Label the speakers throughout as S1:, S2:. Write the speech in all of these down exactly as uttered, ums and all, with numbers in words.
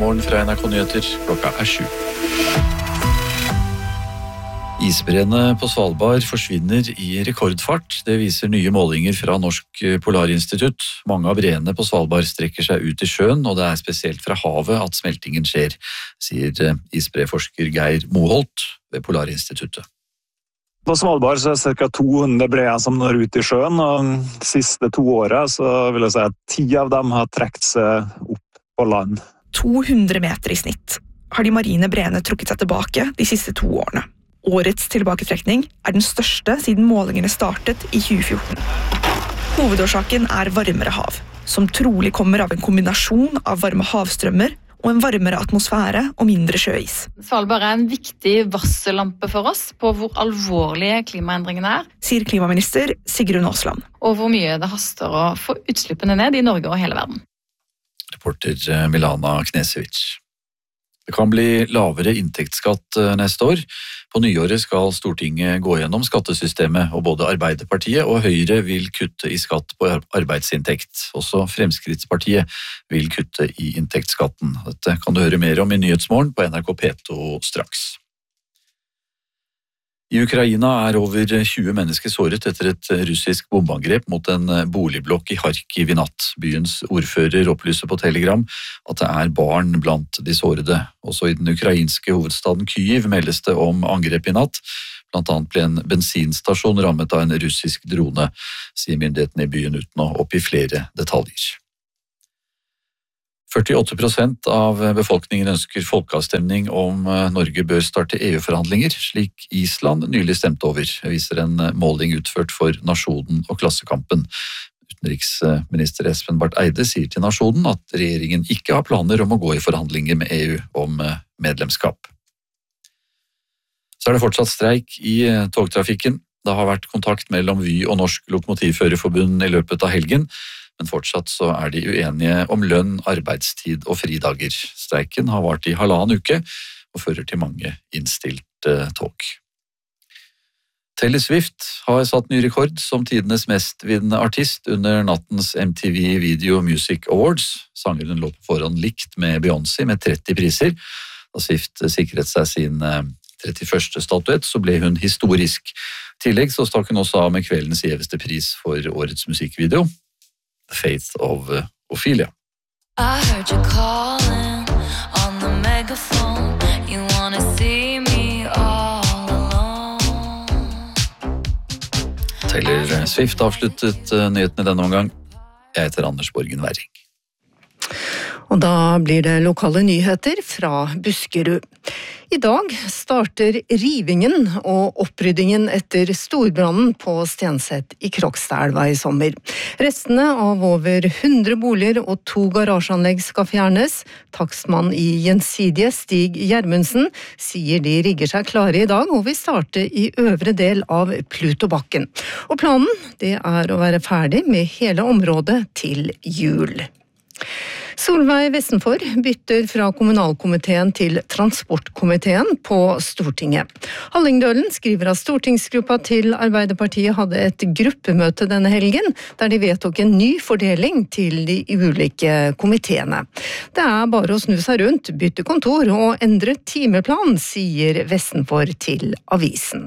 S1: Nyhetsmorgen fra N R K Nyheter. Klokka er sju. Isbreene på Svalbard forsvinner i rekordfart. Det viser nye målinger fra Norsk Polarinstitutt. Mange av breene på Svalbard strekker seg ut i sjøen, og det er spesielt fra havet at smeltingen skjer, sier isbreforsker Geir Moholt ved Polarinstituttet.
S2: På Svalbard så er det ca. to hundre breer som når ut i sjøen, og de siste to årene så vil jeg si at ti av dem har trekt seg opp på land.
S3: to hundre meter i snitt har de marine breene trukket seg tilbake de siste to årene. Årets tilbaketrekning er den største siden målingene startet i tjue fjorten. Hovedårsaken er varmere hav, som trolig kommer av en kombinasjon av varme havstrømmer og en varmere atmosfære og mindre sjøis.
S4: Svalbard er en viktig varsellampe for oss på hvor alvorlige klimaendringene er,
S3: sier klimaminister Sigrun Aasland.
S4: Og hvor mye det haster å få utslippene ned i Norge og hele verden.
S1: Reporter Milana Knesevic. Det kan bli lavere inntektsskatt neste år. På nyåret skal Stortinget gå gjennom skattesystemet, og både Arbeiderpartiet og Høyre vil kutte i skatt på arbeidsinntekt. Også Fremskrittspartiet vil kutte i inntektsskatten. Dette kan du høre mer om i Nyhetsmorgen på N R K P to straks. I Ukraina er over tjue mennesker såret etter et russisk bombeangrep mot en boligblokk i Kharkiv i natt. Byens ordfører opplyser på Telegram at det er barn blant de sårede. Også i den ukrainske hovedstaden Kyiv meldes det om angrep i natt. Blant annet ble en bensinstasjon rammet av en russisk drone, sier myndighetene i byen uten å oppgi flere detaljer. førtiåtte prosent av befolkningen ønsker folkeavstemning om Norge bør starte E U-forhandlinger, slik Island nylig stemte over, viser en måling utført for Nasjonen og Klassekampen. Utenriksminister Espen Barth Eide sier til Nasjonen at regjeringen ikke har planer om å gå i forhandlinger med E U om medlemskap. Så er det fortsatt streik i togtrafikken. Det har vært kontakt mellom Vy og Norsk Lokomotivførerforbund i løpet av helgen, men fortsatt så er de uenige om lønn, arbeidstid og fridager. Streiken har vart i halvannen uke og fører til mange innstilte tog. Taylor Swift har satt ny rekord som tidenes mestvinnende artist under nattens M T V Video Music Awards. Sangeren lå på forhånd likt med Beyoncé med tretti priser. Da Swift sikret seg sin trettiførste statuett, så ble hun historisk. I tillegg så stakk hun også av med kveldens gjeveste pris for årets musikkvideo, The Faith of Ophelia.
S5: I heard you calling on the megaphone. You wanna see me all alone.
S1: Taylor Swift avsluttet nyhetene denne omgang. Jeg heter Anders Borgen Werring.
S6: Og da blir det lokale nyheter fra Buskerud. I dag starter rivingen og oppryddingen etter storbrannen på Stenset i Krokstadelva i sommer. Restene av over hundre boliger og to garasjeanlegg skal fjernes. Takstmann i Gjensidige, Stig Gjermundsen, sier de rigger seg klare i dag og vil starte i øvre del av Plutobakken. Og planen det er å være ferdig med hele området til jul. Solveig Vestenfor bytter fra kommunalkomiteen til transportkomiteen på Stortinget. Hallingdølen skriver at stortingsgruppa til Arbeiderpartiet hadde et gruppemøte denne helgen, der de vedtok en ny fordeling til de ulike komiteene. Det er bare å snu seg rundt, bytte kontor og endre timeplan, sier Vestenfor til avisen.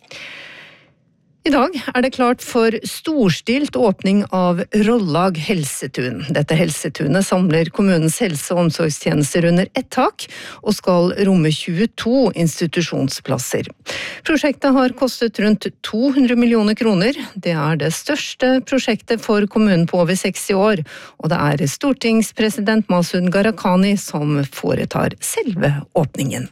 S6: I dag er det klart for storstilt åpning av Rollag Helsetun. Dette helsetunet samler kommunens helse- og omsorgstjenester under ett tak, og skal romme tjueto institusjonsplasser. Prosjektet har kostet rundt to hundre millioner kroner. Det er det største prosjektet for kommunen på over seksti år, og det er stortingspresident Masud Gharahkhani som foretar selve åpningen.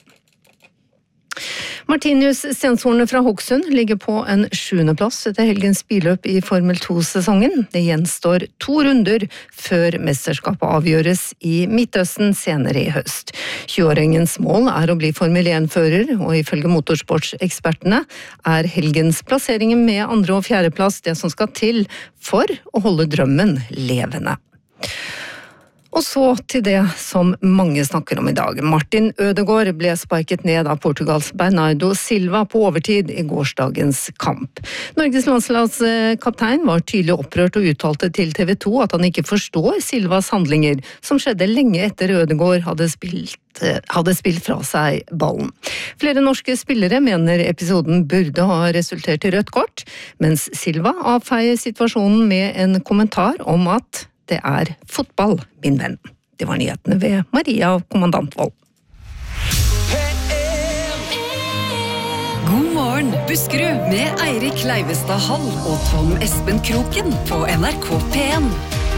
S6: Martinus-sensorene fra Hokksund ligger på en sjuende plass etter helgens billøp i Formel to-sesongen. Det gjenstår to runder før mesterskapet avgjøres i Midtøsten senere i høst. tjueåringens mål er å bli Formel én-fører, og ifølge motorsportsekspertene er helgens plasseringen med andre- og fjerdeplass det som skal til for å holde drømmen levende. Og så til det som mange snakker om i dag. Martin Ødegaard ble sparket ned av Portugals Bernardo Silva på overtid i gårsdagens kamp. Norges landslagskaptein var tydelig opprørt og uttalte til T V to at han ikke forstår Silvas handlinger, som skjedde lenge etter Ødegaard hadde spilt hadde spilt fra seg ballen. Flere norske spillere mener episoden burde ha resultert i rødt kort, mens Silva avfeier situasjonen med en kommentar om at det er fotball, min venn. Det var nyhetene ved Maria Kommandantvold.
S7: God morgen, Buskerud, med Eirik Leivestad Hall og Tom Espen Kroken på N R K P en.